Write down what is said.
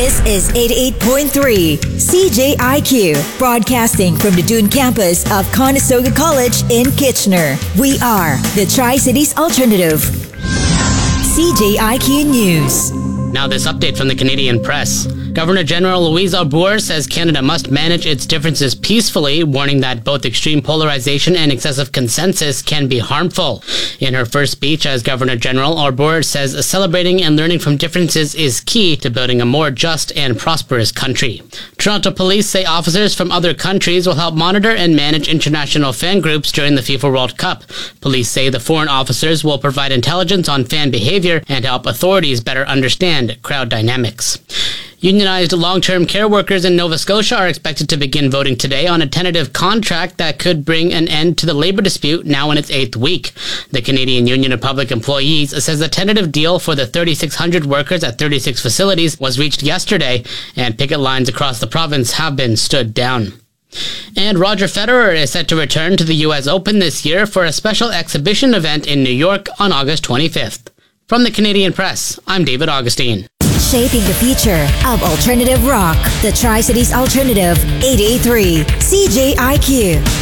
This is 88.3 CJIQ, broadcasting from the Dune campus of Conestoga College in Kitchener. We are the Tri-Cities Alternative. CJIQ News. Now this update from the Canadian Press. Governor General Louise Arbour says Canada must manage its differences peacefully, warning that both extreme polarization and excessive consensus can be harmful. In her first speech as Governor General, Arbour says celebrating and learning from differences is key to building a more just and prosperous country. Toronto police say officers from other countries will help monitor and manage international fan groups during the FIFA World Cup. Police say the foreign officers will provide intelligence on fan behavior and help authorities better understand crowd dynamics. Unionized long-term care workers in Nova Scotia are expected to begin voting today on a tentative contract that could bring an end to the labor dispute now in its 8th week. The Canadian Union of Public Employees says the tentative deal for the 3,600 workers at 36 facilities was reached yesterday, and picket lines across the province have been stood down. And Roger Federer is set to return to the U.S. Open this year for a special exhibition event in New York on August 25th. From the Canadian Press, I'm David Augustine. Shaping the future of alternative rock. The Tri-Cities Alternative, 88.3 CJIQ.